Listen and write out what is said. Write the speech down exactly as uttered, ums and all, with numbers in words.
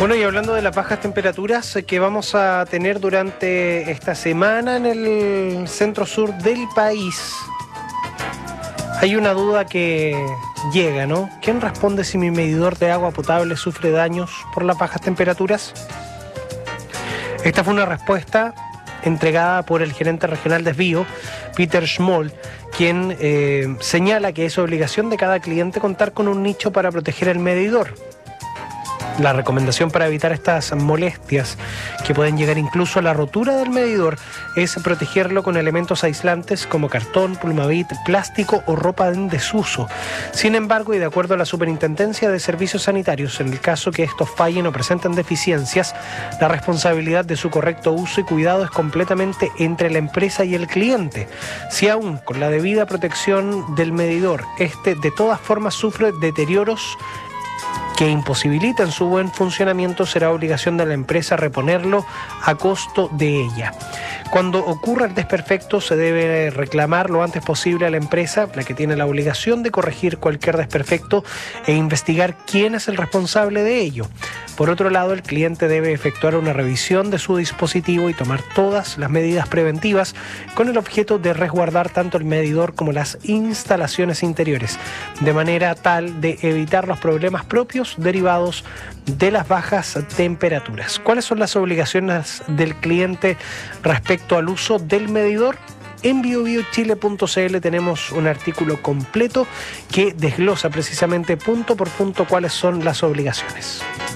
Bueno, y hablando de las bajas temperaturas que vamos a tener durante esta semana en el centro sur del país, hay una duda que llega, ¿no? ¿Quién responde si mi medidor de agua potable sufre daños por las bajas temperaturas? Esta fue una respuesta entregada por el gerente regional de Desvío, Peter Schmoll, quien eh, señala que es obligación de cada cliente contar con un nicho para proteger el medidor. La recomendación para evitar estas molestias, que pueden llegar incluso a la rotura del medidor, es protegerlo con elementos aislantes como cartón, plumavit, plástico o ropa en desuso. Sin embargo, y de acuerdo a la Superintendencia de Servicios Sanitarios, en el caso que estos fallen o presenten deficiencias, la responsabilidad de su correcto uso y cuidado es completamente entre la empresa y el cliente. Si aún con la debida protección del medidor, este de todas formas sufre deterioros que imposibilitan su buen funcionamiento, será obligación de la empresa reponerlo a costo de ella. Cuando ocurra el desperfecto, se debe reclamar lo antes posible a la empresa, la que tiene la obligación de corregir cualquier desperfecto e investigar quién es el responsable de ello. Por otro lado, el cliente debe efectuar una revisión de su dispositivo y tomar todas las medidas preventivas con el objeto de resguardar tanto el medidor como las instalaciones interiores, de manera tal de evitar los problemas propios derivados de las bajas temperaturas. ¿Cuáles son las obligaciones del cliente respecto al uso del medidor? En bio bio chile punto c l tenemos un artículo completo que desglosa precisamente punto por punto cuáles son las obligaciones.